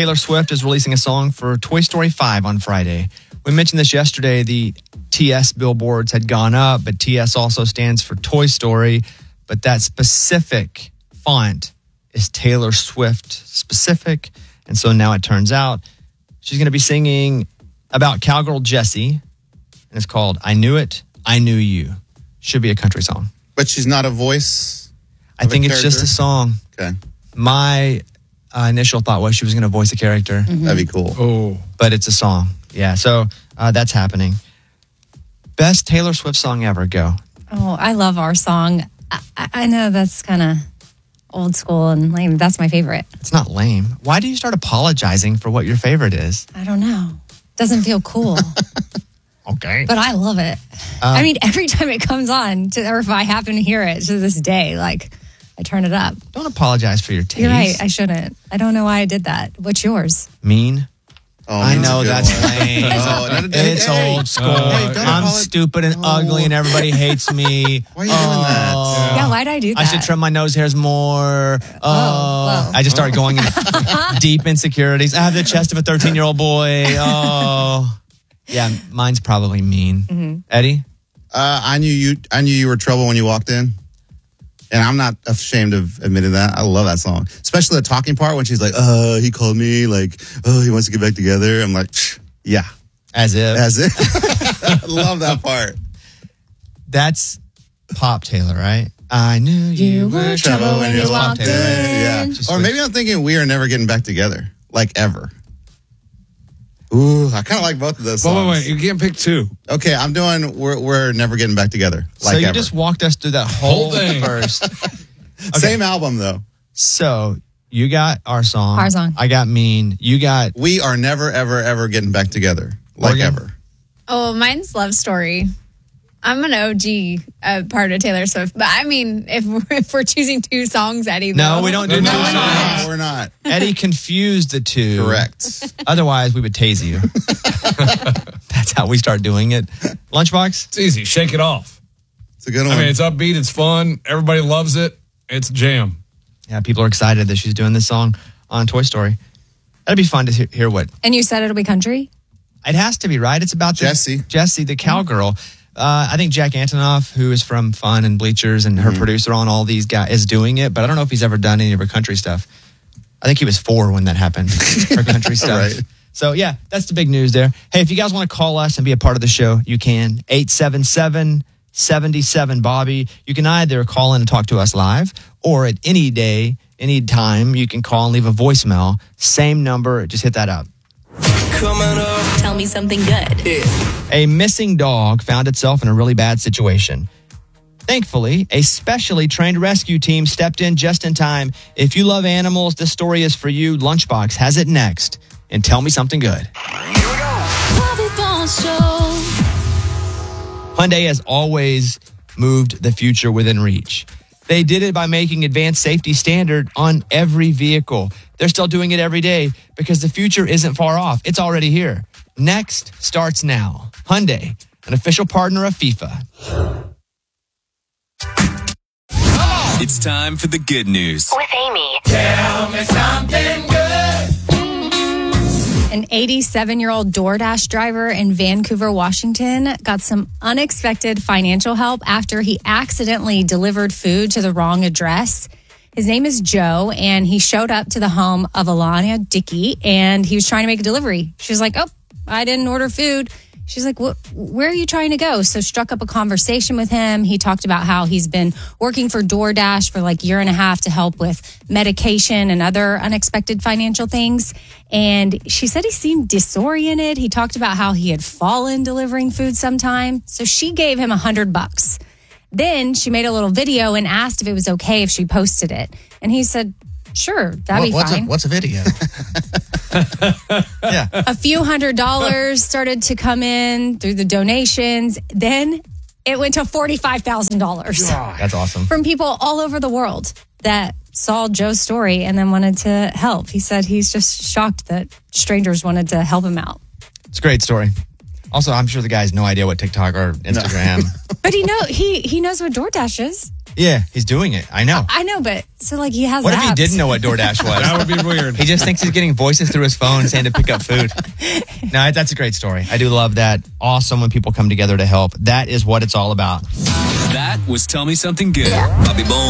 Taylor Swift is releasing a song for Toy Story 5 on Friday. We mentioned this yesterday. The TS billboards had gone up, but TS also stands for Toy Story. But that specific font is Taylor Swift specific. And so now it turns out she's going to be singing about cowgirl Jessie. And it's called I Knew It, I Knew You. Should be a country song. But she's not a voice? I think it's just a song. Okay. My initial thought was she was going to voice a character. Mm-hmm. That'd be cool. Oh, but it's a song. Yeah, so that's happening. Best Taylor Swift song ever. Go. Oh, I love our song. I know that's kind of old school and lame. That's my favorite. It's not lame. Why do you start apologizing for what your favorite is? I don't know. Doesn't feel cool. Okay. But I love it. I mean, every time it comes on, or if I happen to hear it to this day, like, I turn it up. Don't apologize for your taste. You're right. I shouldn't. I don't know why I did that. What's yours? Mean. Oh, I know that's lame. It's old school. I'm stupid and ugly and everybody hates me. Why are you doing that? Yeah, why did I do that? I should trim my nose hairs more. Well. I just started going into deep insecurities. I have the chest of a 13-year-old boy. Oh. Yeah, mine's probably mean. Mm-hmm. Eddie? I knew you were trouble when you walked in. And I'm not ashamed of admitting that. I love that song. Especially the talking part when she's like, he called me, like, he wants to get back together. I'm like, yeah. As if. I love that part. That's Pop Taylor, right? I knew you were trouble when you walked in. Yeah. Or maybe I'm thinking we are never getting back together. Like, ever. Ooh, I kind of like both of those songs. Wait, you can't pick two. Okay, I'm doing we're never getting back together. Like so you ever. just walked us through that whole thing first. Okay. Same album, though. So you got our song. Our song. I got mean. You got... We are never, ever, ever getting back together. Like Morgan? ever. Oh, mine's Love Story. I'm an OG part of Taylor Swift. But I mean, if we're choosing two songs, Eddie. No, we don't do two songs. No, we're not. Eddie confused the two. Correct. Otherwise, we would tase you. That's how we start doing it. Lunchbox? It's easy. Shake it off. It's a good one. I mean, it's upbeat. It's fun. Everybody loves it. It's a jam. Yeah, people are excited that she's doing this song on Toy Story. That'd be fun to hear what... And you said it'll be country? It has to be, right? It's about Jessie, the cowgirl. I think Jack Antonoff, who is from Fun and Bleachers and her producer on all these guys, is doing it. But I don't know if he's ever done any of her country stuff. I think he was 4 when that happened, her country stuff. Right. So, yeah, that's the big news there. Hey, if you guys want to call us and be a part of the show, you can. 877-77-BOBBY. You can either call in and talk to us live, or at any day, any time, you can call and leave a voicemail. Same number. Just hit that up. Tell me something good. A missing dog found itself in a really bad situation. Thankfully, a specially trained rescue team stepped in just in time. If you love animals, this story is for you. Lunchbox has it next. And tell me something good. Hyundai has always moved the future within reach. They did it by making advanced safety standard on every vehicle. They're still doing it every day because the future isn't far off. It's already here. Next starts now. Hyundai, an official partner of FIFA. It's time for the good news. With Amy. Tell me something good. An 87-year-old DoorDash driver in Vancouver, Washington got some unexpected financial help after he accidentally delivered food to the wrong address. His name is Joe, and he showed up to the home of Alana Dickey, and he was trying to make a delivery. She was like, oh, I didn't order food. She's like, where are you trying to go? So struck up a conversation with him. He talked about how he's been working for DoorDash for like a year and a half to help with medication and other unexpected financial things. And she said he seemed disoriented. He talked about how he had fallen delivering food sometime. So she gave him $100. Then she made a little video and asked if it was okay if she posted it. And he said, sure, that'd be fine. What's a video? Yeah. A few $100s started to come in through the donations. Then it went to $45,000. That's awesome. From people all over the world that saw Joe's story and then wanted to help. He said he's just shocked that strangers wanted to help him out. It's a great story. Also, I'm sure the guy has no idea what TikTok or Instagram. But he knows what DoorDash is. Yeah, he's doing it. I know. I know, but so like he has What if he apps. didn't know what DoorDash was? That would be weird. He just thinks he's getting voices through his phone saying to pick up food. No, that's a great story. I do love that. Awesome when people come together to help. That is what it's all about. That was Tell Me Something Good. Bobby Bones.